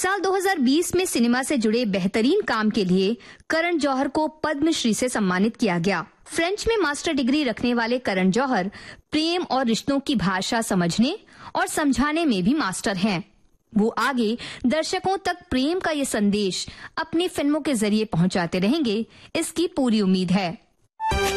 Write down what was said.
साल 2020 में सिनेमा से जुड़े बेहतरीन काम के लिए करण जौहर को पद्मश्री से सम्मानित किया गया। फ्रेंच में मास्टर डिग्री रखने वाले करण जौहर प्रेम और रिश्तों की भाषा समझने और समझाने में भी मास्टर हैं। वो आगे दर्शकों तक प्रेम का ये संदेश अपनी फिल्मों के जरिए पहुंचाते रहेंगे, इसकी पूरी उम्मीद है।